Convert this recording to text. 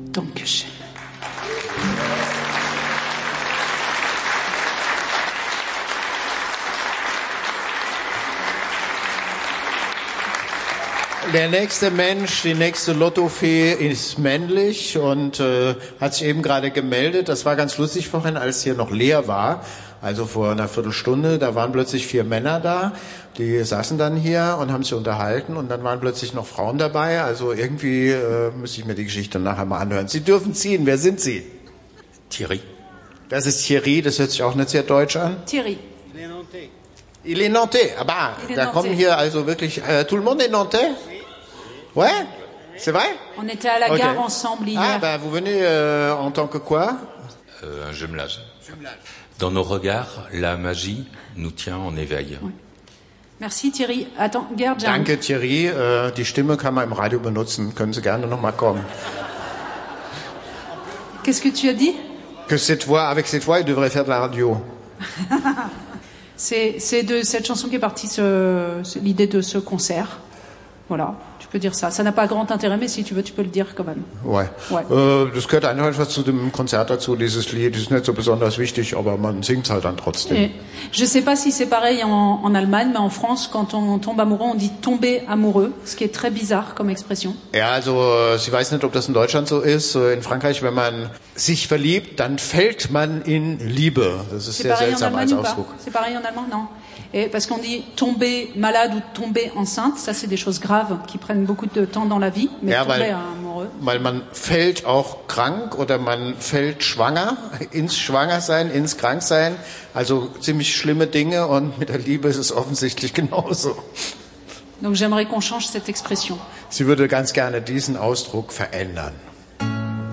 Dankeschön. Der nächste Mensch, die nächste Lottofee ist männlich und hat sich eben gerade gemeldet. Das war ganz lustig vorhin, als hier noch leer war. Also vor einer Viertelstunde, da waren plötzlich 4 Männer da. Die saßen dann hier und haben sich unterhalten und dann waren plötzlich noch Frauen dabei. Also irgendwie müsste ich mir die Geschichte nachher mal anhören. Sie dürfen ziehen. Wer sind Sie? Thierry. Das ist Thierry, das hört sich auch nicht sehr deutsch an. Thierry. Il est nantais. Ah bah, da kommen hier also wirklich... tout le monde est nantais? Ouais? C'est vrai? On était à la gare ensemble hier. Ah bah, vous venez en tant que quoi? Un jumelage. Dans nos regards, la magie nous tient en éveil. Oui. Merci Thierry. Attends, Gerd. Danke Thierry. Die Stimme kann man im Radio benutzen. Können Sie gerne noch mal kommen. Qu'est-ce que tu as dit? Que cette voix, avec cette voix, il devrait faire de la radio. C'est de cette chanson qui est partie l'idée de ce concert. Voilà, tu peux dire ça. Ça n'a pas grand intérêt, mais si tu veux, tu peux le dire quand même. Ouais. Das gehört einfach zu dem Konzert dazu, dieses Lied. Das ist nicht so besonders wichtig, aber man singt halt dann trotzdem. Et je sais pas si c'est pareil en Allemagne, mais en France, quand on tombe amoureux, on dit tomber amoureux, ce qui est très bizarre comme expression. Ja, also, ich weiß nicht, ob das in Deutschland so ist. In Frankreich, wenn man sich verliebt, dann fällt man in Liebe. Das ist sehr seltsam als Ausdruck. C'est pareil en allemand, non? Et parce qu'on dit tomber malade ou tomber enceinte, ça c'est des choses graves qui prennent beaucoup de temps dans la vie, mais ja, tomber amoureux. Weil man fällt auch krank oder man fällt schwanger, ins Schwangersein, ins Kranksein, also ziemlich schlimme Dinge und mit der Liebe ist es offensichtlich genauso. Donc j'aimerais qu'on change cette expression. Sie würde ganz gerne diesen Ausdruck verändern.